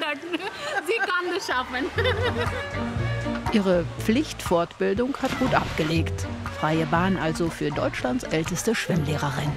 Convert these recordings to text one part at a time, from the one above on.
gesagt, sie kann das schaffen. Ihre Pflichtfortbildung hat gut abgelegt. Freie Bahn also für Deutschlands älteste Schwimmlehrerin.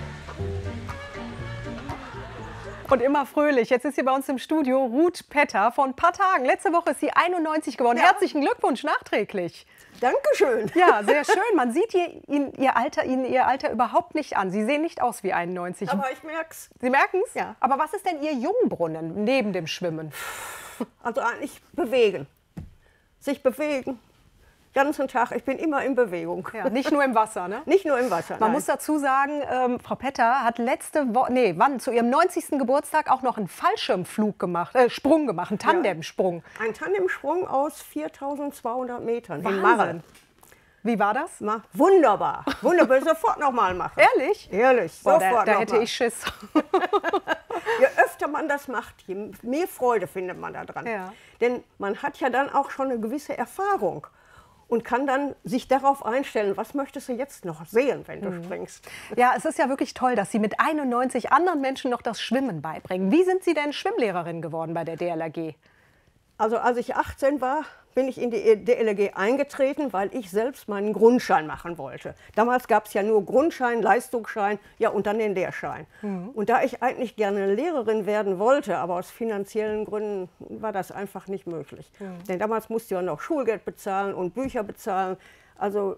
Und immer fröhlich. Jetzt ist sie bei uns im Studio Ruth Petter. Vor ein paar Tagen, letzte Woche ist sie 91 geworden. Ja. Herzlichen Glückwunsch nachträglich. Dankeschön. Ja, sehr schön. Man sieht ihr Alter überhaupt nicht an. Sie sehen nicht aus wie 91. Aber ich merk's. Sie merken's? Ja. Aber was ist denn Ihr Jungbrunnen neben dem Schwimmen? Also eigentlich bewegen. Sich bewegen. Ganzen Tag, ich bin immer in Bewegung. Ja, nicht nur im Wasser, ne? Nicht nur im Wasser, Man muss dazu sagen, Frau Petter hat zu ihrem 90. Geburtstag auch noch einen Fallschirmflug gemacht, Sprung gemacht, einen Tandemsprung. Ja, ein Tandemsprung aus 4.200 Metern in Wahnsinn. Marren. Wie war das? Wunderbar. Wunderbar, sofort nochmal machen. Ehrlich? Ehrlich, Boah, sofort da noch hätte mal. ich Schiss. Je öfter man das macht, je mehr Freude findet man daran. Ja. Denn man hat ja dann auch schon eine gewisse Erfahrung und kann dann sich darauf einstellen, was möchtest du jetzt noch sehen, wenn du springst. Ja, es ist ja wirklich toll, dass Sie mit 91 anderen Menschen noch das Schwimmen beibringen. Wie sind Sie denn Schwimmlehrerin geworden bei der DLRG? Also als ich 18 war, bin ich in die DLRG eingetreten, weil ich selbst meinen Grundschein machen wollte. Damals gab es ja nur Grundschein, Leistungsschein, ja und dann den Lehrschein. Und da ich eigentlich gerne Lehrerin werden wollte, aber aus finanziellen Gründen war das einfach nicht möglich. Denn damals musste ich ja noch Schulgeld bezahlen und Bücher bezahlen. Also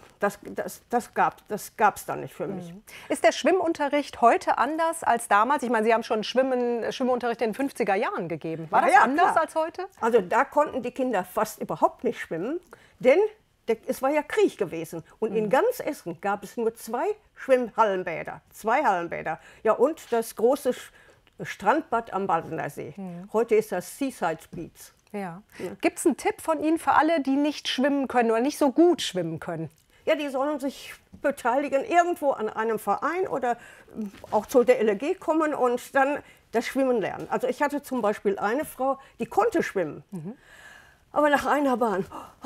das gab's dann nicht für mich. Ist der Schwimmunterricht heute anders als damals? Ich meine, Sie haben schon Schwimmunterricht in den 50er Jahren gegeben. War das anders klar. als heute? Also da konnten die Kinder fast überhaupt nicht schwimmen, denn es war ja Krieg gewesen. Und in ganz Essen gab es nur 2 Schwimmhallenbäder, 2 Hallenbäder. Ja, und das große Strandbad am Baldener See. Heute ist das Seaside Beach. Ja. Gibt es einen Tipp von Ihnen für alle, die nicht schwimmen können oder nicht so gut schwimmen können? Ja, die sollen sich beteiligen, irgendwo an einem Verein oder auch zur DLRG kommen und dann das Schwimmen lernen. Also ich hatte zum Beispiel eine Frau, die konnte schwimmen, aber nach einer Bahn,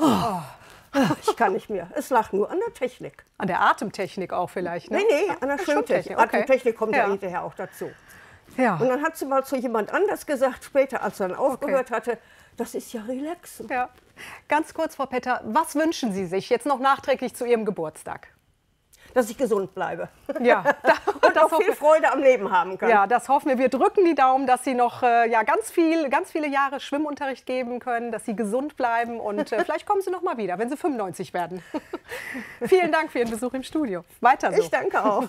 ich kann nicht mehr. Es lag nur an der Technik. An der Atemtechnik auch vielleicht, ne? Nee, an der Schwimmtechnik. Okay. Atemtechnik kommt ja hinterher auch dazu. Ja. Und dann hat sie mal zu jemand anders gesagt, später, als sie dann aufgehört hatte, das ist ja relaxen. Ja. Ganz kurz, Frau Petter, was wünschen Sie sich jetzt noch nachträglich zu Ihrem Geburtstag? Dass ich gesund bleibe. Ja, und auch viel Freude am Leben haben kann. Ja, das hoffen wir. Wir drücken die Daumen, dass Sie noch ganz viele Jahre Schwimmunterricht geben können, dass Sie gesund bleiben und vielleicht kommen Sie noch mal wieder, wenn Sie 95 werden. Vielen Dank für Ihren Besuch im Studio. Weiter so. Ich danke auch.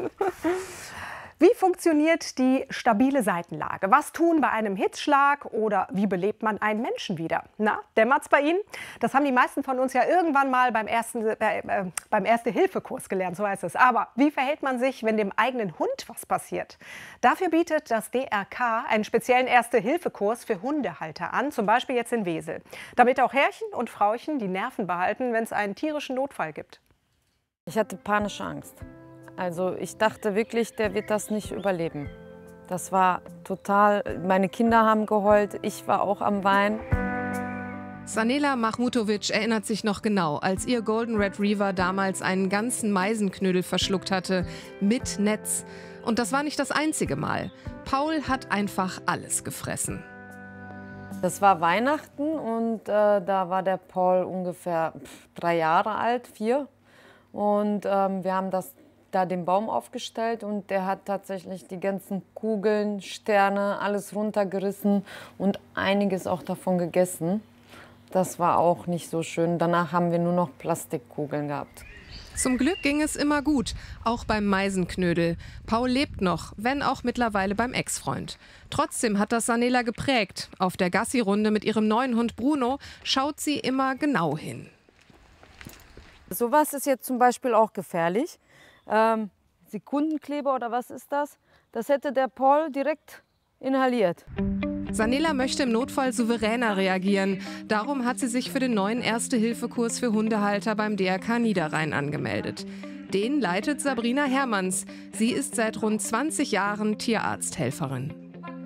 Wie funktioniert die stabile Seitenlage? Was tun bei einem Hitzschlag oder wie belebt man einen Menschen wieder? Na, dämmert's bei Ihnen? Das haben die meisten von uns ja irgendwann mal beim Erste-Hilfe-Kurs gelernt, so heißt es. Aber wie verhält man sich, wenn dem eigenen Hund was passiert? Dafür bietet das DRK einen speziellen Erste-Hilfe-Kurs für Hundehalter an, zum Beispiel jetzt in Wesel. Damit auch Herrchen und Frauchen die Nerven behalten, wenn es einen tierischen Notfall gibt. Ich hatte panische Angst. Also ich dachte wirklich, der wird das nicht überleben. Das war total, meine Kinder haben geheult, ich war auch am Weinen. Sanela Mahmutovic erinnert sich noch genau, als ihr Golden Retriever damals einen ganzen Meisenknödel verschluckt hatte, mit Netz. Und das war nicht das einzige Mal. Paul hat einfach alles gefressen. Das war Weihnachten und da war der Paul ungefähr 3 Jahre alt, 4. Und wir haben da den Baum aufgestellt und der hat tatsächlich die ganzen Kugeln, Sterne, alles runtergerissen und einiges auch davon gegessen. Das war auch nicht so schön. Danach haben wir nur noch Plastikkugeln gehabt. Zum Glück ging es immer gut, auch beim Meisenknödel. Paul lebt noch, wenn auch mittlerweile beim Ex-Freund. Trotzdem hat das Sanela geprägt. Auf der Gassi-Runde mit ihrem neuen Hund Bruno schaut sie immer genau hin. Sowas ist jetzt zum Beispiel auch gefährlich. Sekundenkleber oder was ist das? Das hätte der Paul direkt inhaliert. Sanela möchte im Notfall souveräner reagieren. Darum hat sie sich für den neuen Erste-Hilfe-Kurs für Hundehalter beim DRK Niederrhein angemeldet. Den leitet Sabrina Hermanns. Sie ist seit rund 20 Jahren Tierarzthelferin.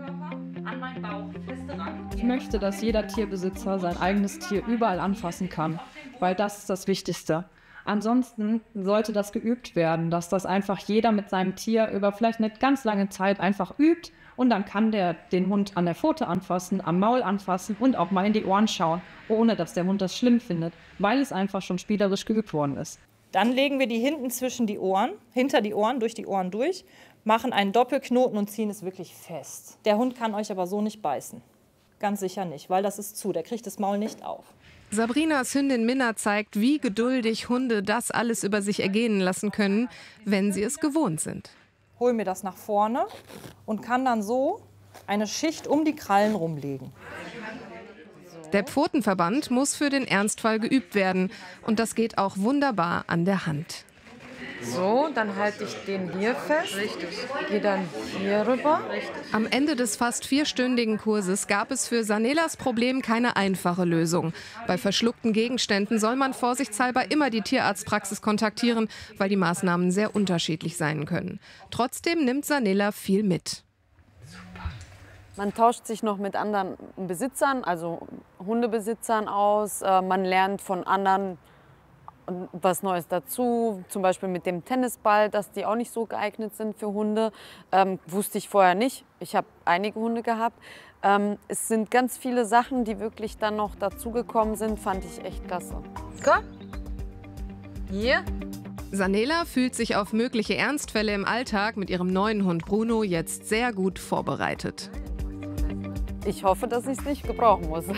Ich möchte, dass jeder Tierbesitzer sein eigenes Tier überall anfassen kann, weil das ist das Wichtigste. Ansonsten sollte das geübt werden, dass das einfach jeder mit seinem Tier über vielleicht eine ganz lange Zeit einfach übt Und dann kann der den Hund an der Pfote anfassen, am Maul anfassen und auch mal in die Ohren schauen, ohne dass der Hund das schlimm findet, weil es einfach schon spielerisch geübt worden ist. Dann legen wir die hinten zwischen die Ohren, hinter die Ohren, durch die Ohren durch, machen einen Doppelknoten und ziehen es wirklich fest. Der Hund kann euch aber so nicht beißen. Ganz sicher nicht, weil das ist zu, der kriegt das Maul nicht auf. Sabrinas Hündin Minna zeigt, wie geduldig Hunde das alles über sich ergehen lassen können, wenn sie es gewohnt sind. Hol mir das nach vorne und kann dann so eine Schicht um die Krallen rumlegen. Der Pfotenverband muss für den Ernstfall geübt werden. Und das geht auch wunderbar an der Hand. So, dann halte ich den hier fest. Richtig. Gehe dann hier rüber. Richtig. Am Ende des fast 4-stündigen Kurses gab es für Sanelas Problem keine einfache Lösung. Bei verschluckten Gegenständen soll man vorsichtshalber immer die Tierarztpraxis kontaktieren, weil die Maßnahmen sehr unterschiedlich sein können. Trotzdem nimmt Sanela viel mit. Man tauscht sich noch mit anderen Besitzern, also Hundebesitzern aus. Man lernt von anderen was Neues dazu, zum Beispiel mit dem Tennisball, dass die auch nicht so geeignet sind für Hunde. Wusste ich vorher nicht. Ich habe einige Hunde gehabt. Es sind ganz viele Sachen, die wirklich dann noch dazugekommen sind, fand ich echt klasse. Komm, hier. Sanela fühlt sich auf mögliche Ernstfälle im Alltag mit ihrem neuen Hund Bruno jetzt sehr gut vorbereitet. Ich hoffe, dass ich es nicht gebrauchen muss.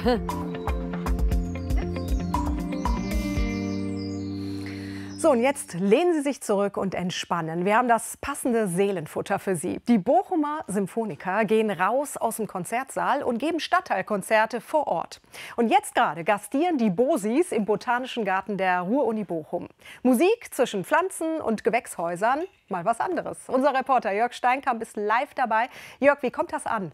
So, und jetzt lehnen Sie sich zurück und entspannen. Wir haben das passende Seelenfutter für Sie. Die Bochumer Symphoniker gehen raus aus dem Konzertsaal und geben Stadtteilkonzerte vor Ort. Und jetzt gerade gastieren die Bosis im Botanischen Garten der Ruhr-Uni Bochum. Musik zwischen Pflanzen und Gewächshäusern, mal was anderes. Unser Reporter Jörg Steinkamp ist live dabei. Jörg, wie kommt das an?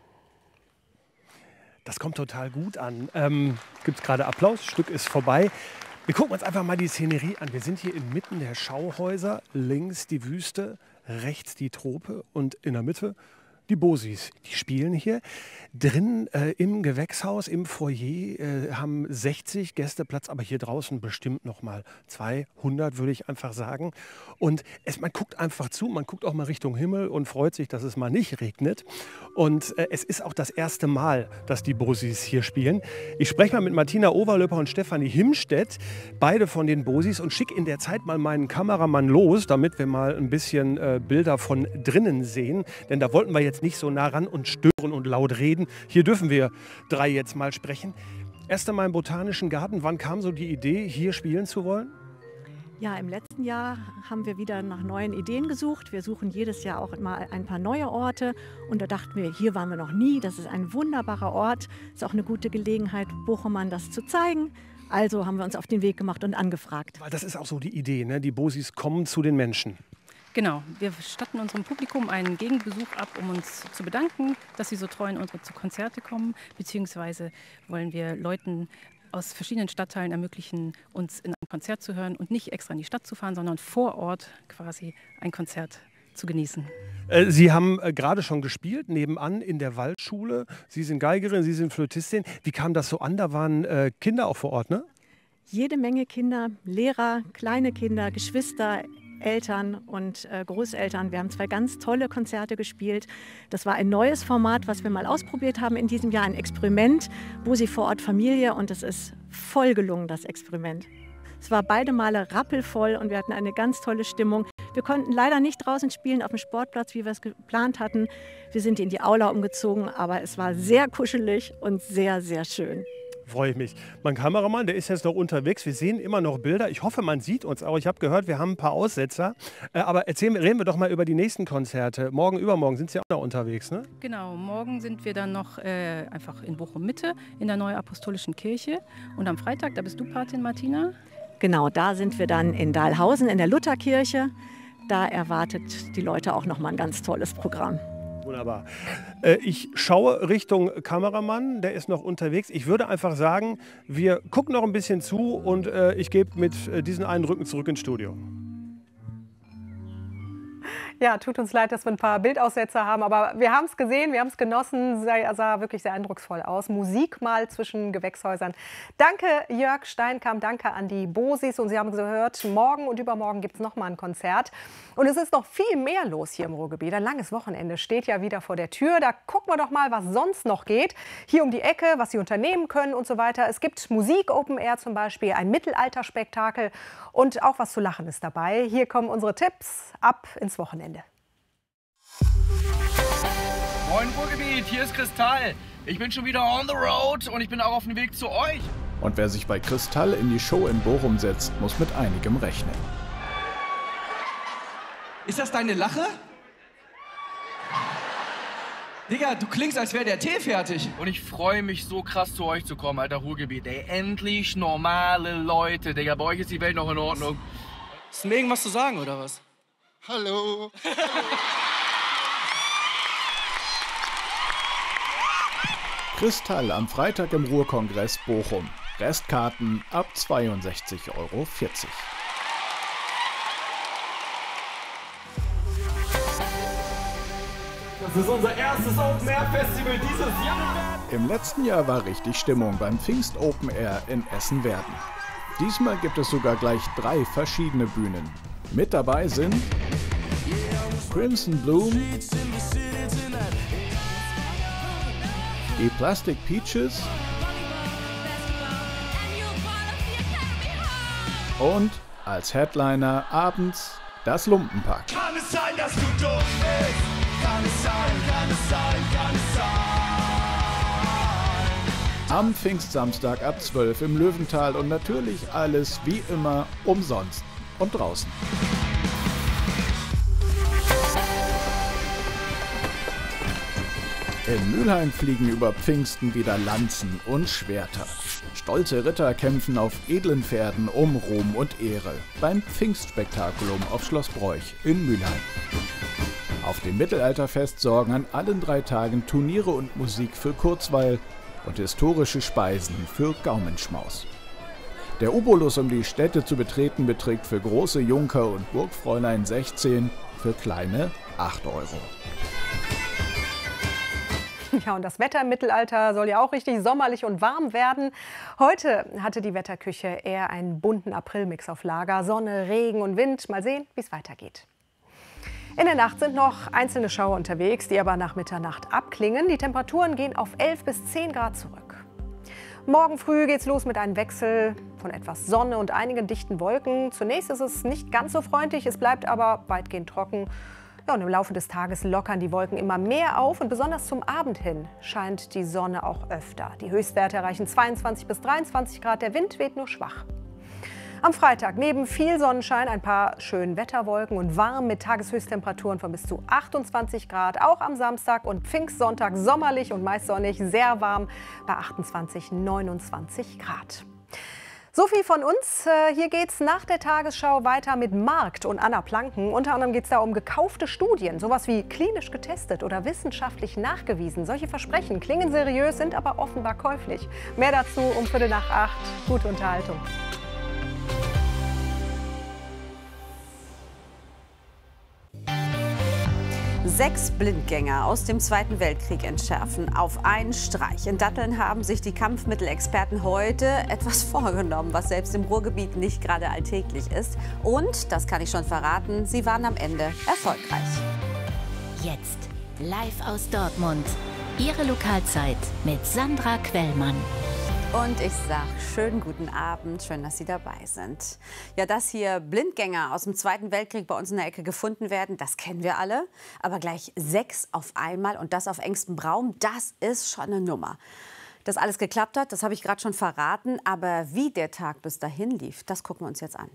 Das kommt total gut an. Gibt es gerade Applaus, das Stück ist vorbei. Wir gucken uns einfach mal die Szenerie an. Wir sind hier inmitten der Schauhäuser. Links die Wüste, rechts die Trope und in der Mitte die Bosis. Die spielen hier. Drin im Gewächshaus, im Foyer haben 60 Gäste Platz, aber hier draußen bestimmt noch mal 200, würde ich einfach sagen. Und man guckt einfach zu, man guckt auch mal Richtung Himmel und freut sich, dass es mal nicht regnet. Und es ist auch das erste Mal, dass die Bosis hier spielen. Ich spreche mal mit Martina Overlöper und Stefanie Himstedt, beide von den Bosis, und schicke in der Zeit mal meinen Kameramann los, damit wir mal ein bisschen Bilder von drinnen sehen. Denn da wollten wir jetzt nicht so nah ran und stören und laut reden. Hier dürfen wir 3 jetzt mal sprechen. Erst einmal im Botanischen Garten. Wann kam so die Idee, hier spielen zu wollen? Ja, im letzten Jahr haben wir wieder nach neuen Ideen gesucht. Wir suchen jedes Jahr auch immer ein paar neue Orte. Und da dachten wir, hier waren wir noch nie. Das ist ein wunderbarer Ort. Ist auch eine gute Gelegenheit, Bochumern das zu zeigen. Also haben wir uns auf den Weg gemacht und angefragt. Weil das ist auch so die Idee, ne? Die Bosis kommen zu den Menschen. Genau, wir statten unserem Publikum einen Gegenbesuch ab, um uns zu bedanken, dass sie so treu in unsere Konzerte kommen. Beziehungsweise wollen wir Leuten aus verschiedenen Stadtteilen ermöglichen, uns in ein Konzert zu hören und nicht extra in die Stadt zu fahren, sondern vor Ort quasi ein Konzert zu genießen. Sie haben gerade schon gespielt, nebenan in der Waldschule. Sie sind Geigerin, Sie sind Flötistin. Wie kam das so an? Da waren Kinder auch vor Ort, ne? Jede Menge Kinder, Lehrer, kleine Kinder, Geschwister, Eltern und Großeltern. Wir haben 2 ganz tolle Konzerte gespielt. Das war ein neues Format, was wir mal ausprobiert haben in diesem Jahr, ein Experiment, Bosi vor Ort Familie, und es ist voll gelungen, das Experiment. Es war beide Male rappelvoll und wir hatten eine ganz tolle Stimmung. Wir konnten leider nicht draußen spielen auf dem Sportplatz, wie wir es geplant hatten. Wir sind in die Aula umgezogen, aber es war sehr kuschelig und sehr, sehr schön. Freue ich mich. Mein Kameramann, der ist jetzt noch unterwegs. Wir sehen immer noch Bilder. Ich hoffe, man sieht uns auch. Ich habe gehört, wir haben ein paar Aussetzer. Aber reden wir doch mal über die nächsten Konzerte. Morgen, übermorgen sind Sie auch noch unterwegs, ne? Genau, morgen sind wir dann noch einfach in Bochum-Mitte in der Neuapostolischen Kirche. Und am Freitag, da bist du Patin, Martina? Genau, da sind wir dann in Dahlhausen in der Lutherkirche. Da erwartet die Leute auch noch mal ein ganz tolles Programm. Wunderbar. Ich schaue Richtung Kameramann, der ist noch unterwegs. Ich würde einfach sagen, wir gucken noch ein bisschen zu und ich gebe mit diesen Eindrücken zurück ins Studio. Ja, tut uns leid, dass wir ein paar Bildaussetzer haben, aber wir haben es gesehen, wir haben es genossen, sah wirklich sehr eindrucksvoll aus. Musik mal zwischen Gewächshäusern. Danke Jörg Steinkamp, danke an die Bosis und Sie haben gehört, morgen und übermorgen gibt es noch mal ein Konzert. Und es ist noch viel mehr los hier im Ruhrgebiet. Ein langes Wochenende steht ja wieder vor der Tür. Da gucken wir doch mal, was sonst noch geht. Hier um die Ecke, was Sie unternehmen können und so weiter. Es gibt Musik, Open Air zum Beispiel, ein Mittelalterspektakel und auch was zu lachen ist dabei. Hier kommen unsere Tipps ab ins Wochenende. Moin Ruhrgebiet, hier ist Kristall. Ich bin schon wieder on the road und ich bin auch auf dem Weg zu euch. Und wer sich bei Kristall in die Show in Bochum setzt, muss mit einigem rechnen. Ist das deine Lache? Digga, du klingst, als wäre der Tee fertig. Und ich freue mich so krass zu euch zu kommen, alter Ruhrgebiet. Ey, endlich normale Leute. Digga, bei euch ist die Welt noch in Ordnung. Ist mir irgendwas zu sagen, oder was? Hallo. Kristall am Freitag im Ruhrkongress Bochum. Restkarten ab 62,40 €. Das ist unser erstes Open Air Festival dieses Jahr. Im letzten Jahr war richtig Stimmung beim Pfingst Open Air in Essen-Werden. Diesmal gibt es sogar gleich 3 verschiedene Bühnen. Mit dabei sind Crimson Bloom, die Plastic Peaches und als Headliner abends das Lumpenpack. Kann es sein, dass du dumm bist? Kann es sein, kann es sein, kann es sein? Am Pfingstsamstag ab 12 im Löwental und natürlich alles wie immer umsonst und draußen. In Mülheim fliegen über Pfingsten wieder Lanzen und Schwerter. Stolze Ritter kämpfen auf edlen Pferden um Ruhm und Ehre beim Pfingstspektakulum auf Schloss Broich in Mülheim. Auf dem Mittelalterfest sorgen an allen 3 Tagen Turniere und Musik für Kurzweil und historische Speisen für Gaumenschmaus. Der Obolus, um die Städte zu betreten, beträgt für große Junker und Burgfräulein 16, für kleine 8 €. Ja, und das Wetter im Mittelalter soll ja auch richtig sommerlich und warm werden. Heute hatte die Wetterküche eher einen bunten Aprilmix auf Lager. Sonne, Regen und Wind. Mal sehen, wie es weitergeht. In der Nacht sind noch einzelne Schauer unterwegs, die aber nach Mitternacht abklingen. Die Temperaturen gehen auf 11 bis 10 Grad zurück. Morgen früh geht's los mit einem Wechsel von etwas Sonne und einigen dichten Wolken. Zunächst ist es nicht ganz so freundlich, es bleibt aber weitgehend trocken. Ja, und im Laufe des Tages lockern die Wolken immer mehr auf und besonders zum Abend hin scheint die Sonne auch öfter. Die Höchstwerte erreichen 22 bis 23 Grad, der Wind weht nur schwach. Am Freitag neben viel Sonnenschein ein paar schönen Wetterwolken und warm mit Tageshöchsttemperaturen von bis zu 28 Grad. Auch am Samstag und Pfingstsonntag sommerlich und meist sonnig, sehr warm bei 28, 29 Grad. So viel von uns. Hier geht's nach der Tagesschau weiter mit Markt und Anna Planken. Unter anderem geht es da um gekaufte Studien, sowas wie klinisch getestet oder wissenschaftlich nachgewiesen. Solche Versprechen klingen seriös, sind aber offenbar käuflich. Mehr dazu um 7:45. Gute Unterhaltung. Sechs Blindgänger aus dem Zweiten Weltkrieg entschärfen auf einen Streich. In Datteln haben sich die Kampfmittelexperten heute etwas vorgenommen, was selbst im Ruhrgebiet nicht gerade alltäglich ist. Und, das kann ich schon verraten, sie waren am Ende erfolgreich. Jetzt live aus Dortmund. Ihre Lokalzeit mit Sandra Quellmann. Und ich sage schönen guten Abend, schön, dass Sie dabei sind. Ja, dass hier Blindgänger aus dem Zweiten Weltkrieg bei uns in der Ecke gefunden werden, das kennen wir alle. Aber gleich 6 auf einmal und das auf engstem Raum, das ist schon eine Nummer. Dass alles geklappt hat, das habe ich gerade schon verraten. Aber wie der Tag bis dahin lief, das gucken wir uns jetzt an.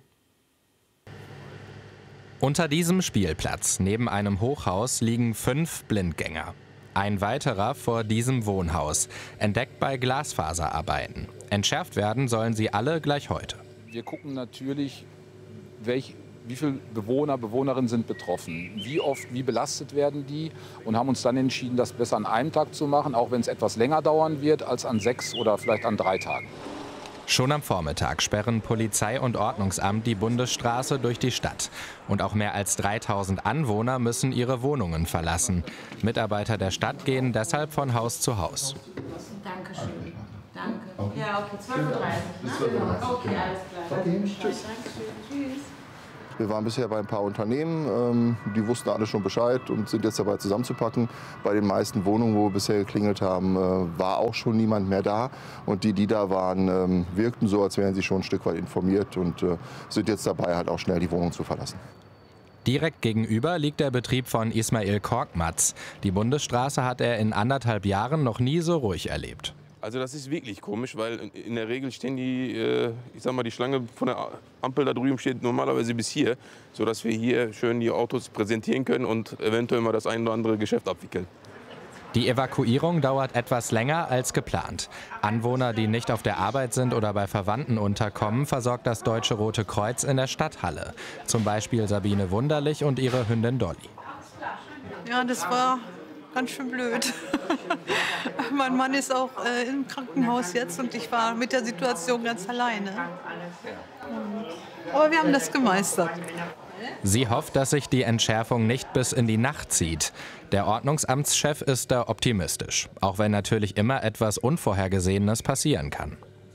Unter diesem Spielplatz neben einem Hochhaus liegen 5 Blindgänger. Ein weiterer vor diesem Wohnhaus, entdeckt bei Glasfaserarbeiten. Entschärft werden sollen sie alle gleich heute. Wir gucken natürlich, wie viele Bewohner, Bewohnerinnen sind betroffen, wie oft, wie belastet werden die und haben uns dann entschieden, das besser an einem Tag zu machen, auch wenn es etwas länger dauern wird als an 6 oder vielleicht an 3 Tagen. Schon am Vormittag sperren Polizei und Ordnungsamt die Bundesstraße durch die Stadt. Und auch mehr als 3000 Anwohner müssen ihre Wohnungen verlassen. Mitarbeiter der Stadt gehen deshalb von Haus zu Haus. Dankeschön. Danke. Ja, okay, 12:30 Uhr. Ne? Okay, alles klar. Okay, tschüss. Tschüss. Wir waren bisher bei ein paar Unternehmen, die wussten alle schon Bescheid und sind jetzt dabei zusammenzupacken. Bei den meisten Wohnungen, wo wir bisher geklingelt haben, war auch schon niemand mehr da. Und die da waren, wirkten so, als wären sie schon ein Stück weit informiert und sind jetzt dabei, halt auch schnell die Wohnung zu verlassen. Direkt gegenüber liegt der Betrieb von Ismail Korkmaz. Die Bundesstraße hat er in 1,5 Jahren noch nie so ruhig erlebt. Also das ist wirklich komisch, weil in der Regel stehen die, ich sag mal, die Schlange von der Ampel da drüben steht normalerweise bis hier, sodass wir hier schön die Autos präsentieren können und eventuell mal das ein oder andere Geschäft abwickeln. Die Evakuierung dauert etwas länger als geplant. Anwohner, die nicht auf der Arbeit sind oder bei Verwandten unterkommen, versorgt das Deutsche Rote Kreuz in der Stadthalle. Zum Beispiel Sabine Wunderlich und ihre Hündin Dolly. Ja, das war ganz schön blöd. Mein Mann ist auch im Krankenhaus jetzt und ich war mit der Situation ganz alleine. Aber wir haben das gemeistert. Sie hofft, dass sich die Entschärfung nicht bis in die Nacht zieht. Der Ordnungsamtschef ist da optimistisch, auch wenn natürlich immer etwas Unvorhergesehenes passieren kann.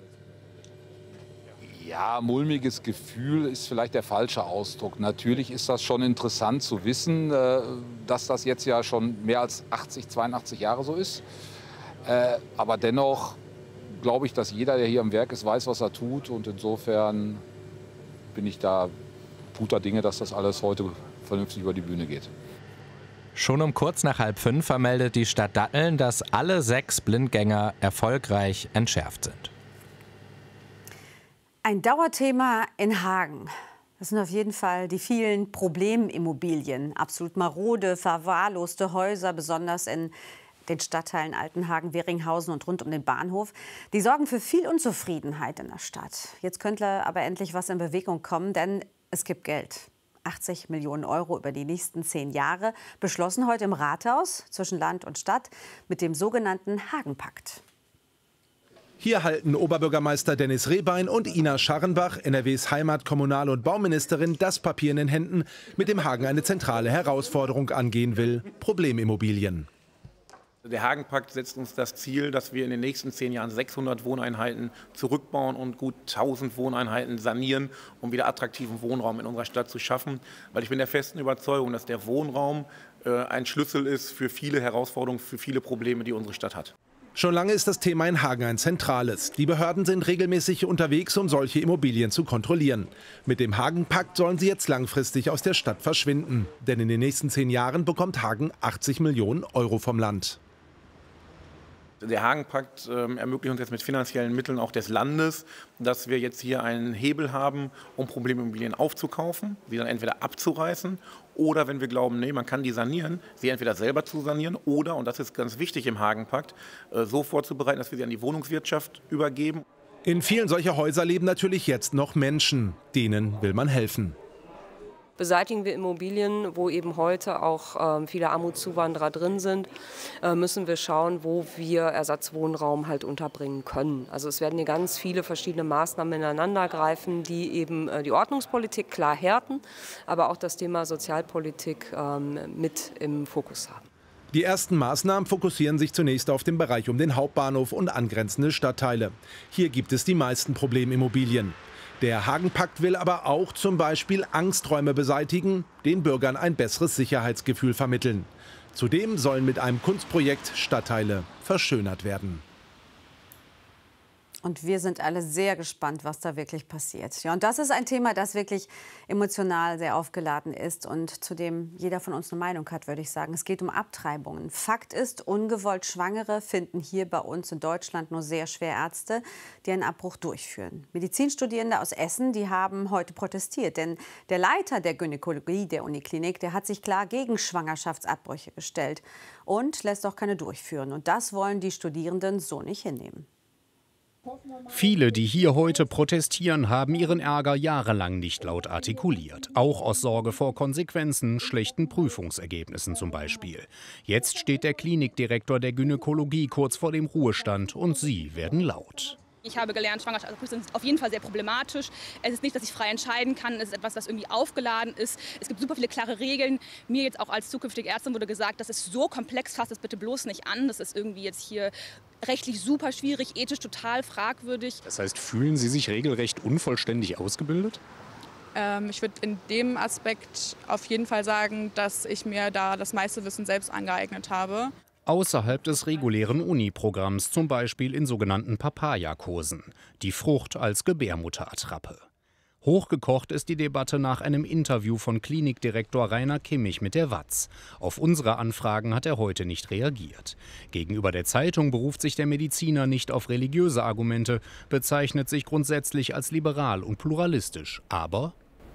Ja, mulmiges Gefühl ist vielleicht der falsche Ausdruck. Natürlich ist das schon interessant zu wissen, dass das jetzt ja schon mehr als 82 Jahre so ist. Aber dennoch glaube ich, dass jeder, der hier am Werk ist, weiß, was er tut. Und insofern bin ich da guter Dinge, dass das alles heute vernünftig über die Bühne geht. Schon um kurz nach 4:30 vermeldet die Stadt Datteln, dass alle 6 Blindgänger erfolgreich entschärft sind. Ein Dauerthema in Hagen. Das sind auf jeden Fall die vielen Problemimmobilien. Absolut marode, verwahrloste Häuser, besonders in den Stadtteilen Altenhagen, Weringhausen und rund um den Bahnhof. Die sorgen für viel Unzufriedenheit in der Stadt. Jetzt könnte aber endlich was in Bewegung kommen, denn es gibt Geld. 80 Millionen Euro über die nächsten 10 Jahre, beschlossen heute im Rathaus zwischen Land und Stadt mit dem sogenannten Hagenpakt. Hier halten Oberbürgermeister Dennis Rehbein und Ina Scharrenbach, NRWs Heimat-, Kommunal- und Bauministerin, das Papier in den Händen, mit dem Hagen eine zentrale Herausforderung angehen will: Problemimmobilien. Der Hagenpakt setzt uns das Ziel, dass wir in den nächsten 10 Jahren 600 Wohneinheiten zurückbauen und gut 1000 Wohneinheiten sanieren, um wieder attraktiven Wohnraum in unserer Stadt zu schaffen. Weil ich bin der festen Überzeugung, dass der Wohnraum ein Schlüssel ist für viele Herausforderungen, für viele Probleme, die unsere Stadt hat. Schon lange ist das Thema in Hagen ein zentrales. Die Behörden sind regelmäßig unterwegs, um solche Immobilien zu kontrollieren. Mit dem Hagenpakt sollen sie jetzt langfristig aus der Stadt verschwinden. Denn in den nächsten 10 Jahren bekommt Hagen 80 Millionen Euro vom Land. Der Hagenpakt ermöglicht uns jetzt mit finanziellen Mitteln auch des Landes, dass wir jetzt hier einen Hebel haben, um Problemimmobilien aufzukaufen, sie dann entweder abzureißen oder, wenn wir glauben, nee, man kann die sanieren, sie entweder selber zu sanieren oder, und das ist ganz wichtig im Hagenpakt, so vorzubereiten, dass wir sie an die Wohnungswirtschaft übergeben. In vielen solcher Häuser leben natürlich jetzt noch Menschen. Denen will man helfen. Beseitigen wir Immobilien, wo eben heute auch viele Armutszuwanderer drin sind, müssen wir schauen, wo wir Ersatzwohnraum halt unterbringen können. Also es werden hier ganz viele verschiedene Maßnahmen ineinander greifen, die eben die Ordnungspolitik klar härten, aber auch das Thema Sozialpolitik mit im Fokus haben. Die ersten Maßnahmen fokussieren sich zunächst auf den Bereich um den Hauptbahnhof und angrenzende Stadtteile. Hier gibt es die meisten Problemimmobilien. Der Hagenpakt will aber auch zum Beispiel Angsträume beseitigen, den Bürgern ein besseres Sicherheitsgefühl vermitteln. Zudem sollen mit einem Kunstprojekt Stadtteile verschönert werden. Und wir sind alle sehr gespannt, was da wirklich passiert. Ja, und das ist ein Thema, das wirklich emotional sehr aufgeladen ist und zu dem jeder von uns eine Meinung hat, würde ich sagen. Es geht um Abtreibungen. Fakt ist, ungewollt Schwangere finden hier bei uns in Deutschland nur sehr schwer Ärzte, die einen Abbruch durchführen. Medizinstudierende aus Essen, die haben heute protestiert. Denn der Leiter der Gynäkologie der Uniklinik, der hat sich klar gegen Schwangerschaftsabbrüche gestellt und lässt auch keine durchführen. Und das wollen die Studierenden so nicht hinnehmen. Viele, die hier heute protestieren, haben ihren Ärger jahrelang nicht laut artikuliert. Auch aus Sorge vor Konsequenzen, schlechten Prüfungsergebnissen zum Beispiel. Jetzt steht der Klinikdirektor der Gynäkologie kurz vor dem Ruhestand und sie werden laut. Ich habe gelernt, Schwangerschaftsabbrüche sind auf jeden Fall sehr problematisch. Es ist nicht, dass ich frei entscheiden kann. Es ist etwas, was irgendwie aufgeladen ist. Es gibt super viele klare Regeln. Mir jetzt auch als zukünftige Ärztin wurde gesagt, das ist so komplex, fasst es bitte bloß nicht an. Das ist irgendwie jetzt hier rechtlich super schwierig, ethisch total fragwürdig. Das heißt, fühlen Sie sich regelrecht unvollständig ausgebildet? Ich würde in dem Aspekt auf jeden Fall sagen, dass ich mir da das meiste Wissen selbst angeeignet habe. Außerhalb des regulären Uni-Programms, zum Beispiel in sogenannten Papaya-Kursen. Die Frucht als Gebärmutterattrappe. Hochgekocht ist die Debatte nach einem Interview von Klinikdirektor Rainer Kimmich mit der WAZ. Auf unsere Anfragen hat er heute nicht reagiert. Gegenüber der Zeitung beruft sich der Mediziner nicht auf religiöse Argumente, bezeichnet sich grundsätzlich als liberal und pluralistisch. Aber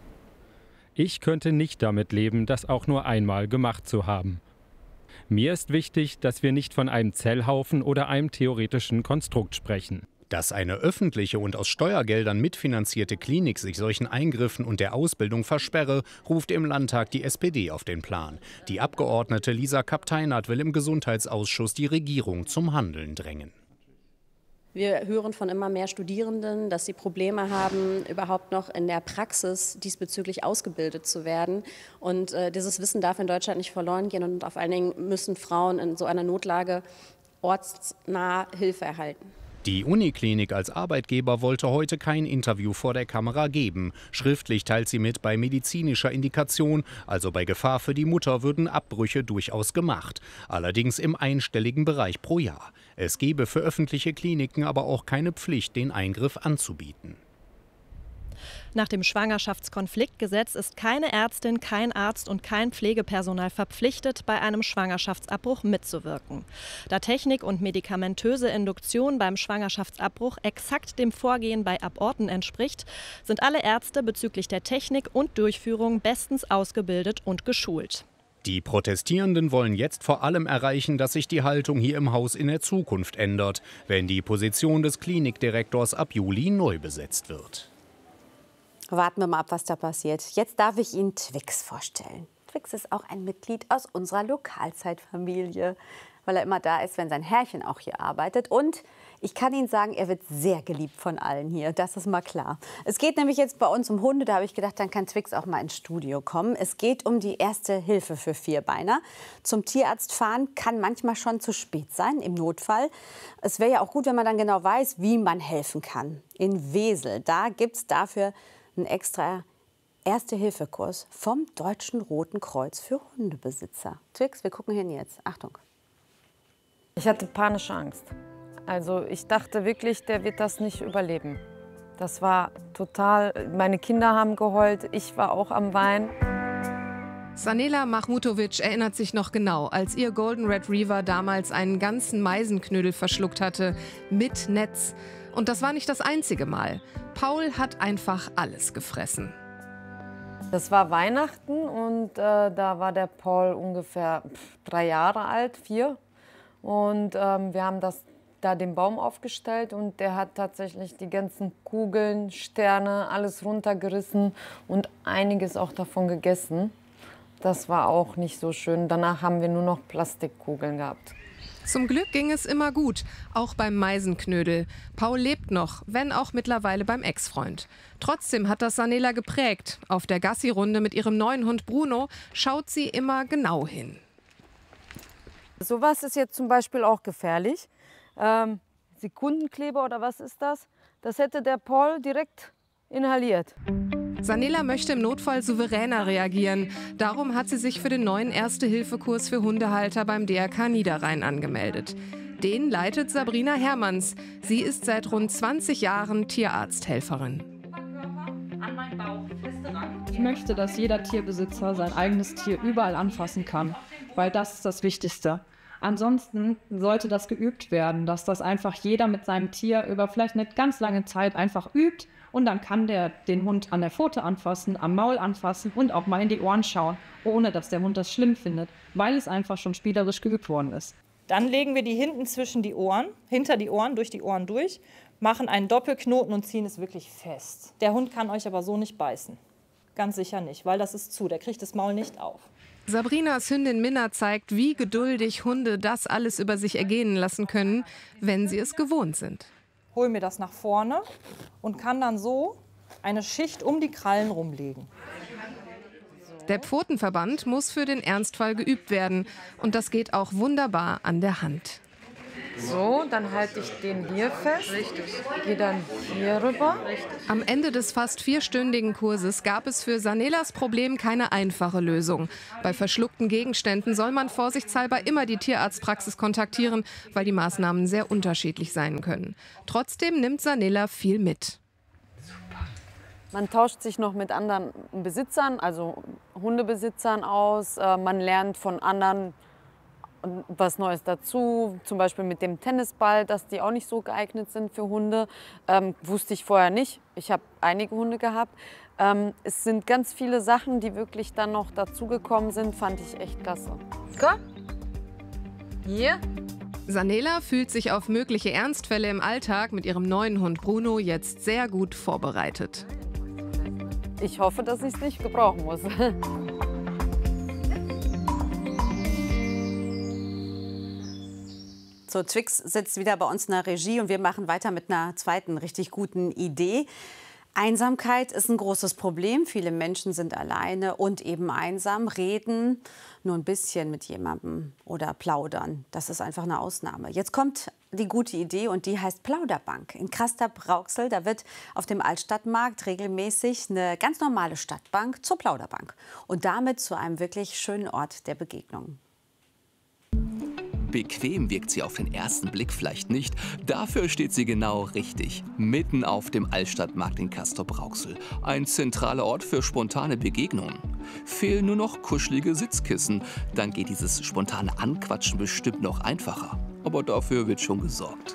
ich könnte nicht damit leben, das auch nur einmal gemacht zu haben. Mir ist wichtig, dass wir nicht von einem Zellhaufen oder einem theoretischen Konstrukt sprechen. Dass eine öffentliche und aus Steuergeldern mitfinanzierte Klinik sich solchen Eingriffen und der Ausbildung versperre, ruft im Landtag die SPD auf den Plan. Die Abgeordnete Lisa Kapp-Teinert will im Gesundheitsausschuss die Regierung zum Handeln drängen. Wir hören von immer mehr Studierenden, dass sie Probleme haben, überhaupt noch in der Praxis diesbezüglich ausgebildet zu werden. Und dieses Wissen darf in Deutschland nicht verloren gehen. Und vor allen Dingen müssen Frauen in so einer Notlage ortsnah Hilfe erhalten. Die Uniklinik als Arbeitgeber wollte heute kein Interview vor der Kamera geben. Schriftlich teilt sie mit, bei medizinischer Indikation, also bei Gefahr für die Mutter, würden Abbrüche durchaus gemacht. Allerdings im einstelligen Bereich pro Jahr. Es gebe für öffentliche Kliniken aber auch keine Pflicht, den Eingriff anzubieten. Nach dem Schwangerschaftskonfliktgesetz ist keine Ärztin, kein Arzt und kein Pflegepersonal verpflichtet, bei einem Schwangerschaftsabbruch mitzuwirken. Da Technik und medikamentöse Induktion beim Schwangerschaftsabbruch exakt dem Vorgehen bei Aborten entspricht, sind alle Ärzte bezüglich der Technik und Durchführung bestens ausgebildet und geschult. Die Protestierenden wollen jetzt vor allem erreichen, dass sich die Haltung hier im Haus in der Zukunft ändert, wenn die Position des Klinikdirektors ab Juli neu besetzt wird. Warten wir mal ab, was da passiert. Jetzt darf ich Ihnen Twix vorstellen. Twix ist auch ein Mitglied aus unserer Lokalzeitfamilie, weil er immer da ist, wenn sein Herrchen auch hier arbeitet. Und ich kann Ihnen sagen, er wird sehr geliebt von allen hier. Das ist mal klar. Es geht nämlich jetzt bei uns um Hunde. Da habe ich gedacht, dann kann Twix auch mal ins Studio kommen. Es geht um die erste Hilfe für Vierbeiner. Zum Tierarzt fahren kann manchmal schon zu spät sein, im Notfall. Es wäre ja auch gut, wenn man dann genau weiß, wie man helfen kann. In Wesel, da gibt es dafür einen extra Erste-Hilfe-Kurs vom Deutschen Roten Kreuz für Hundebesitzer. Twix, wir gucken hin jetzt. Achtung. Ich hatte panische Angst. Also ich dachte wirklich, der wird das nicht überleben. Das war total, meine Kinder haben geheult, ich war auch am Weinen. Sanela Mahmutovic erinnert sich noch genau, als ihr Golden Retriever damals einen ganzen Meisenknödel verschluckt hatte, mit Netz. Und das war nicht das einzige Mal. Paul hat einfach alles gefressen. Das war Weihnachten und da war der Paul ungefähr 3 Jahre alt, 4. Und wir haben da den Baum aufgestellt und der hat tatsächlich die ganzen Kugeln, Sterne, alles runtergerissen und einiges auch davon gegessen. Das war auch nicht so schön. Danach haben wir nur noch Plastikkugeln gehabt. Zum Glück ging es immer gut, auch beim Meisenknödel. Paul lebt noch, wenn auch mittlerweile beim Ex-Freund. Trotzdem hat das Sanela geprägt. Auf der Gassi-Runde mit ihrem neuen Hund Bruno schaut sie immer genau hin. Sowas ist jetzt zum Beispiel auch gefährlich. Sekundenkleber oder was ist das? Das hätte der Paul direkt inhaliert. Sanela möchte im Notfall souveräner reagieren. Darum hat sie sich für den neuen Erste-Hilfe-Kurs für Hundehalter beim DRK Niederrhein angemeldet. Den leitet Sabrina Hermanns. Sie ist seit rund 20 Jahren Tierarzthelferin. Ich möchte, dass jeder Tierbesitzer sein eigenes Tier überall anfassen kann, weil das ist das Wichtigste. Ansonsten sollte das geübt werden, dass das einfach jeder mit seinem Tier über vielleicht eine ganz lange Zeit einfach übt. Und dann kann der den Hund an der Pfote anfassen, am Maul anfassen und auch mal in die Ohren schauen, ohne dass der Hund das schlimm findet, weil es einfach schon spielerisch geübt worden ist. Dann legen wir die hinten zwischen die Ohren, hinter die Ohren, durch die Ohren durch, machen einen Doppelknoten und ziehen es wirklich fest. Der Hund kann euch aber so nicht beißen. Ganz sicher nicht, weil das ist zu, der kriegt das Maul nicht auf. Sabrinas Hündin Minna zeigt, wie geduldig Hunde das alles über sich ergehen lassen können, wenn sie es gewohnt sind. hole mir das nach vorne und kann dann so eine Schicht um die Krallen rumlegen. Der Pfotenverband muss für den Ernstfall geübt werden. Und das geht auch wunderbar an der Hand. So, dann halte ich den hier fest. Richtig. Gehe dann hier rüber. Richtig. Am Ende des fast 4-stündigen Kurses gab es für Sanelas Problem keine einfache Lösung. Bei verschluckten Gegenständen soll man vorsichtshalber immer die Tierarztpraxis kontaktieren, weil die Maßnahmen sehr unterschiedlich sein können. Trotzdem nimmt Sanela viel mit. Man tauscht sich noch mit anderen Besitzern, also Hundebesitzern aus. Man lernt von anderen was Neues dazu, zum Beispiel mit dem Tennisball, dass die auch nicht so geeignet sind für Hunde. Wusste ich vorher nicht. Ich habe einige Hunde gehabt. Es sind ganz viele Sachen, die wirklich dann noch dazugekommen sind, fand ich echt klasse. Komm, hier. Sanela fühlt sich auf mögliche Ernstfälle im Alltag mit ihrem neuen Hund Bruno jetzt sehr gut vorbereitet. Ich hoffe, dass ich es nicht gebrauchen muss. So, Twix sitzt wieder bei uns in der Regie und wir machen weiter mit einer zweiten richtig guten Idee. Einsamkeit ist ein großes Problem. Viele Menschen sind alleine und eben einsam, reden nur ein bisschen mit jemandem oder plaudern. Das ist einfach eine Ausnahme. Jetzt kommt die gute Idee und die heißt Plauderbank. In Castrop-Rauxel, da wird auf dem Altstadtmarkt regelmäßig eine ganz normale Stadtbank zur Plauderbank und damit zu einem wirklich schönen Ort der Begegnung. Bequem wirkt sie auf den ersten Blick vielleicht nicht. Dafür steht sie genau richtig. Mitten auf dem Altstadtmarkt in Castrop-Rauxel. Ein zentraler Ort für spontane Begegnungen. Fehlen nur noch kuschelige Sitzkissen. Dann geht dieses spontane Anquatschen bestimmt noch einfacher. Aber dafür wird schon gesorgt.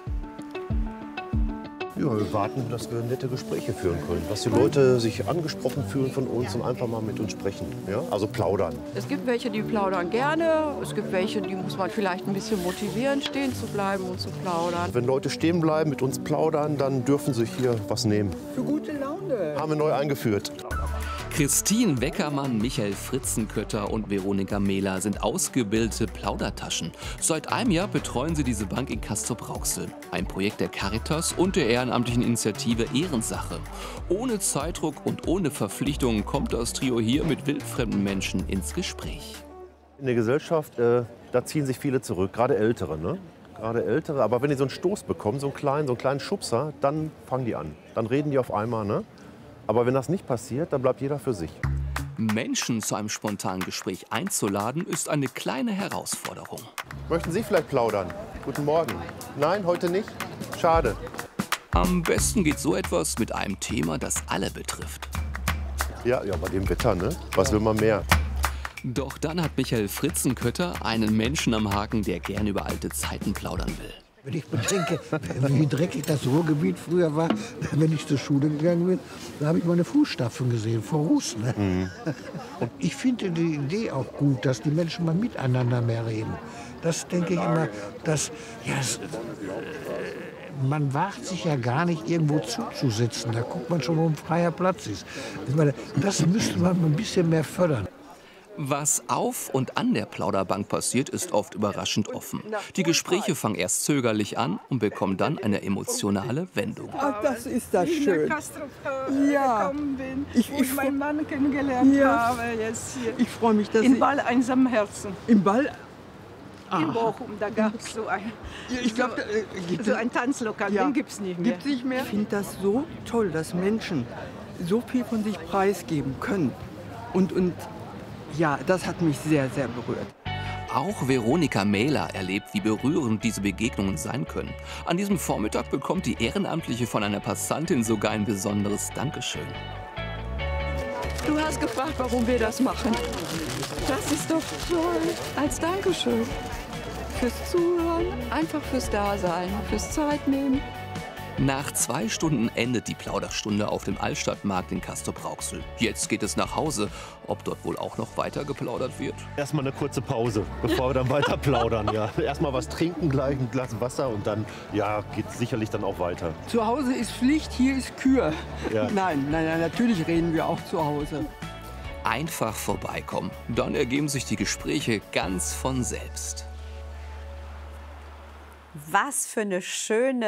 Ja, wir warten, dass wir nette Gespräche führen können. Dass die Leute sich angesprochen fühlen von uns und einfach mal mit uns sprechen. Ja? Also plaudern. Es gibt welche, die plaudern gerne. Es gibt welche, die muss man vielleicht ein bisschen motivieren, stehen zu bleiben und zu plaudern. Wenn Leute stehen bleiben, mit uns plaudern, dann dürfen sie hier was nehmen. Für gute Laune. Haben wir neu eingeführt. Christine Weckermann, Michael Fritzenkötter und Veronika Mehler sind ausgebildete Plaudertaschen. Seit einem Jahr betreuen sie diese Bank in Castrop-Rauxel. Ein Projekt der Caritas und der ehrenamtlichen Initiative Ehrensache. Ohne Zeitdruck und ohne Verpflichtungen kommt das Trio hier mit wildfremden Menschen ins Gespräch. In der Gesellschaft, da ziehen sich viele zurück, gerade Ältere. Ne? Gerade Ältere. Aber wenn die so einen Stoß bekommen, so einen kleinen Schubser, dann fangen die an. Dann reden die auf einmal. Ne? Aber wenn das nicht passiert, dann bleibt jeder für sich. Menschen zu einem spontanen Gespräch einzuladen, ist eine kleine Herausforderung. Möchten Sie vielleicht plaudern? Guten Morgen. Nein, heute nicht? Schade. Am besten geht so etwas mit einem Thema, das alle betrifft. Ja, bei dem Wetter, ne? Was will man mehr? Doch dann hat Michael Fritzenkötter einen Menschen am Haken, der gern über alte Zeiten plaudern will. Wenn ich bedenke, wie dreckig das Ruhrgebiet früher war, wenn ich zur Schule gegangen bin, da habe ich meine Fußstapfen gesehen, vor Ruß. Ne? Mhm. Ich finde die Idee auch gut, dass die Menschen mal miteinander mehr reden. Das denke ich immer, dass man wagt sich ja gar nicht, irgendwo zuzusitzen. Da guckt man schon, wo ein freier Platz ist. Ich meine, das müsste man ein bisschen mehr fördern. Was auf und an der Plauderbank passiert, ist oft überraschend offen. Die Gespräche fangen erst zögerlich an und bekommen dann eine emotionale Wendung. Ach, das ist das schön. Ja, Ich meinen Mann kennengelernt habe jetzt hier. Ich freue mich, dass in Ball einsam Herzen. Im Ball? In Bochum, da gab es so ein, ich glaub, so ein Tanzlokal, den gibt es nicht mehr. Gibt's nicht mehr? Ich finde das so toll, dass Menschen so viel von sich preisgeben können. Und ja, das hat mich sehr, sehr berührt. Auch Veronika Mehler erlebt, wie berührend diese Begegnungen sein können. An diesem Vormittag bekommt die Ehrenamtliche von einer Passantin sogar ein besonderes Dankeschön. Du hast gefragt, warum wir das machen. Das ist doch toll. Als Dankeschön. Fürs Zuhören, einfach fürs Dasein, fürs Zeitnehmen. Nach 2 Stunden endet die Plauderstunde auf dem Altstadtmarkt in Castrop-Rauxel. Jetzt geht es nach Hause. Ob dort wohl auch noch weiter geplaudert wird? Erstmal eine kurze Pause, bevor wir dann weiter plaudern. Ja. Erstmal was trinken, gleich ein Glas Wasser und dann geht es sicherlich dann auch weiter. Zu Hause ist Pflicht, hier ist Kür. Ja. Nein, natürlich reden wir auch zu Hause. Einfach vorbeikommen. Dann ergeben sich die Gespräche ganz von selbst. Was für eine schöne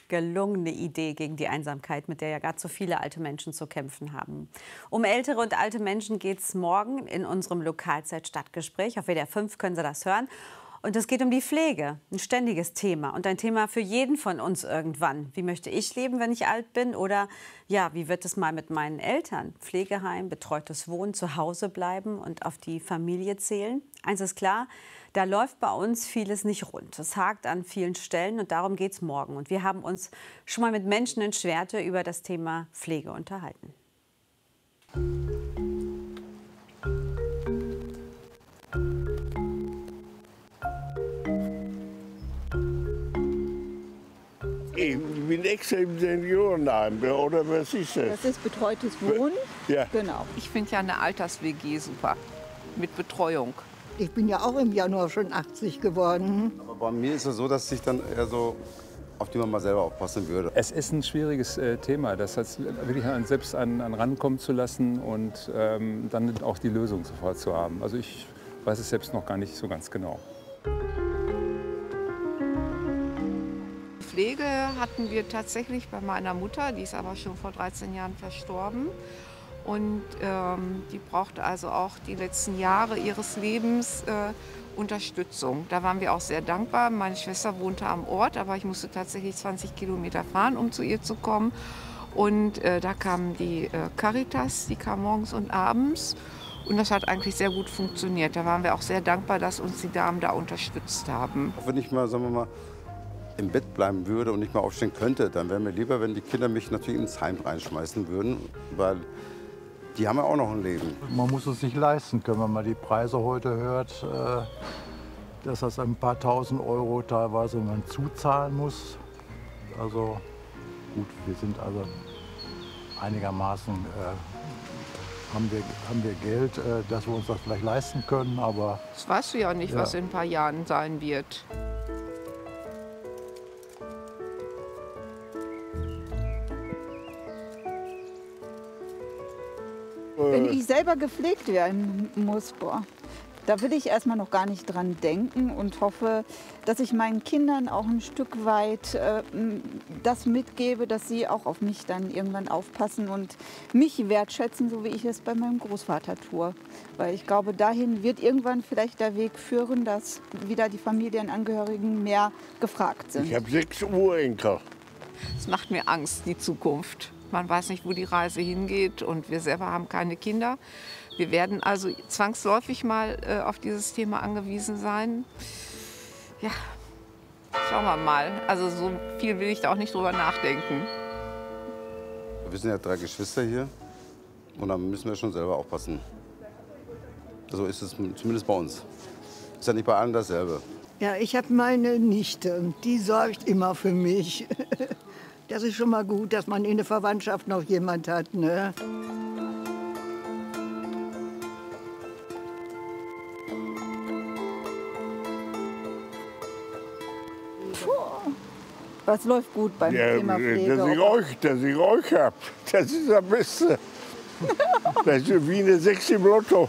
gelungene Idee gegen die Einsamkeit, mit der ja gerade so viele alte Menschen zu kämpfen haben. Um ältere und alte Menschen geht es morgen in unserem Lokalzeit-Stadtgespräch. Auf WDR 5 können Sie das hören. Und es geht um die Pflege, ein ständiges Thema und ein Thema für jeden von uns irgendwann. Wie möchte ich leben, wenn ich alt bin? Oder ja, wie wird es mal mit meinen Eltern? Pflegeheim, betreutes Wohnen, zu Hause bleiben und auf die Familie zählen? Eins ist klar, da läuft bei uns vieles nicht rund. Es hakt an vielen Stellen und darum geht es morgen. Und wir haben uns schon mal mit Menschen in Schwerte über das Thema Pflege unterhalten. Ich bin extra im Seniorenheim, oder was ist das? Das ist betreutes Wohnen. Ja. Genau. Ich finde ja eine Alters-WG super, mit Betreuung. Ich bin ja auch im Januar schon 80 geworden. Aber bei mir ist es so, dass ich dann eher so auf die man mal selber aufpassen würde. Es ist ein schwieriges Thema, das heißt, wirklich selbst an rankommen zu lassen und dann auch die Lösung sofort zu haben. Also ich weiß es selbst noch gar nicht so ganz genau. Pflege hatten wir tatsächlich bei meiner Mutter, die ist aber schon vor 13 Jahren verstorben. Und die brauchte also auch die letzten Jahre ihres Lebens Unterstützung. Da waren wir auch sehr dankbar. Meine Schwester wohnte am Ort, aber ich musste tatsächlich 20 Kilometer fahren, um zu ihr zu kommen. Und da kam die Caritas, die kam morgens und abends. Und das hat eigentlich sehr gut funktioniert. Da waren wir auch sehr dankbar, dass uns die Damen da unterstützt haben. Wenn ich mal, sagen wir mal, im Bett bleiben würde und nicht mehr aufstehen könnte, dann wäre mir lieber, wenn die Kinder mich natürlich ins Heim reinschmeißen würden, weil die haben ja auch noch ein Leben. Man muss es sich leisten können, wenn man die Preise heute hört, dass das ein paar tausend Euro teilweise man zuzahlen muss. Also gut, wir sind also einigermaßen, haben wir Geld, dass wir uns das vielleicht leisten können, aber... Das weißt du ja nicht, was in ein paar Jahren sein wird. Wenn ich selber gepflegt werden muss, da will ich erstmal noch gar nicht dran denken und hoffe, dass ich meinen Kindern auch ein Stück weit das mitgebe, dass sie auch auf mich dann irgendwann aufpassen und mich wertschätzen, so wie ich es bei meinem Großvater tue. Weil ich glaube, dahin wird irgendwann vielleicht der Weg führen, dass wieder die Familienangehörigen mehr gefragt sind. Ich habe 6 Urenkel. Es macht mir Angst, die Zukunft. Man weiß nicht, wo die Reise hingeht und wir selber haben keine Kinder. Wir werden also zwangsläufig mal auf dieses Thema angewiesen sein. Ja, schauen wir mal. Also so viel will ich da auch nicht drüber nachdenken. Wir sind ja 3 Geschwister hier und da müssen wir schon selber aufpassen. So ist es zumindest bei uns. Ist ja nicht bei allen dasselbe. Ja, ich habe meine Nichte und die sorgt immer für mich. Das ist schon mal gut, dass man in der Verwandtschaft noch jemand hat, ne? Was läuft gut beim Thema Pflege? Dass ich euch hab, das ist das Beste. Das ist wie eine 6 im Lotto.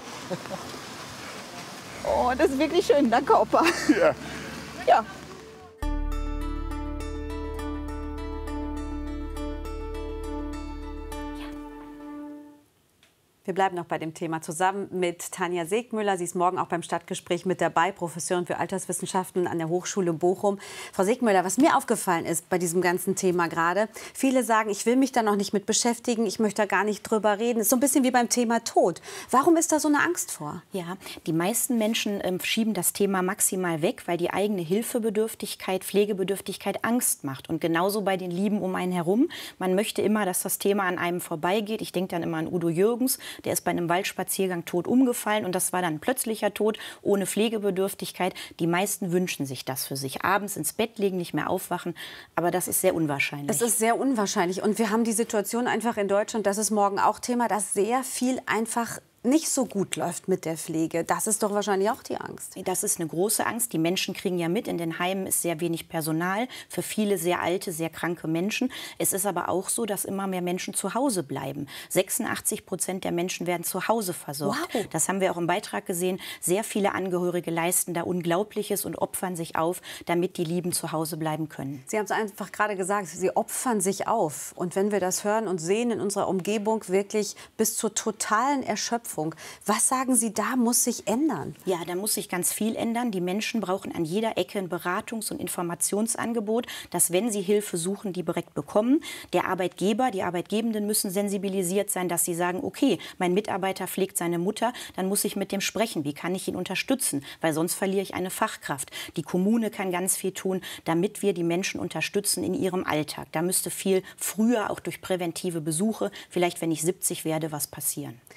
Oh, das ist wirklich schön. Danke, Opa. Ja. Ja. Wir bleiben noch bei dem Thema zusammen mit Tanja Segmüller. Sie ist morgen auch beim Stadtgespräch mit dabei, Professorin für Alterswissenschaften an der Hochschule Bochum. Frau Segmüller, was mir aufgefallen ist bei diesem ganzen Thema gerade, viele sagen, ich will mich da noch nicht mit beschäftigen, ich möchte da gar nicht drüber reden. Das ist so ein bisschen wie beim Thema Tod. Warum ist da so eine Angst vor? Ja, die meisten Menschen schieben das Thema maximal weg, weil die eigene Hilfebedürftigkeit, Pflegebedürftigkeit Angst macht. Und genauso bei den Lieben um einen herum. Man möchte immer, dass das Thema an einem vorbeigeht. Ich denke dann immer an Udo Jürgens. Der ist bei einem Waldspaziergang tot umgefallen und das war dann ein plötzlicher Tod ohne Pflegebedürftigkeit. Die meisten wünschen sich das für sich. Abends ins Bett legen, nicht mehr aufwachen, aber das ist sehr unwahrscheinlich. Es ist sehr unwahrscheinlich und wir haben die Situation einfach in Deutschland, das ist morgen auch Thema, dass sehr viel einfach nicht so gut läuft mit der Pflege. Das ist doch wahrscheinlich auch die Angst. Das ist eine große Angst. Die Menschen kriegen ja mit, in den Heimen ist sehr wenig Personal, für viele sehr alte, sehr kranke Menschen. Es ist aber auch so, dass immer mehr Menschen zu Hause bleiben. 86% der Menschen werden zu Hause versorgt. Wow. Das haben wir auch im Beitrag gesehen. Sehr viele Angehörige leisten da Unglaubliches und opfern sich auf, damit die Lieben zu Hause bleiben können. Sie haben es einfach gerade gesagt, sie opfern sich auf. Und wenn wir das hören und sehen in unserer Umgebung wirklich bis zur totalen Erschöpfung, was sagen Sie, da muss sich ändern? Ja, da muss sich ganz viel ändern. Die Menschen brauchen an jeder Ecke ein Beratungs- und Informationsangebot, dass, wenn sie Hilfe suchen, die direkt bekommen. Der Arbeitgeber, die Arbeitgebenden müssen sensibilisiert sein, dass sie sagen, okay, mein Mitarbeiter pflegt seine Mutter, dann muss ich mit dem sprechen. Wie kann ich ihn unterstützen? Weil sonst verliere ich eine Fachkraft. Die Kommune kann ganz viel tun, damit wir die Menschen unterstützen in ihrem Alltag. Da müsste viel früher, auch durch präventive Besuche, vielleicht wenn ich 70 werde, was passieren.